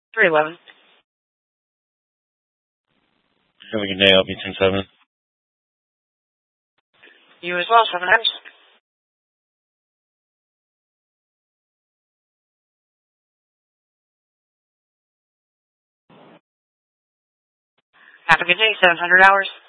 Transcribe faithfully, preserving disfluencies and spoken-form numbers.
three eleven. Have a good day, L B ten seven. You as well, seven hours. Have a good day, seven hundred hours.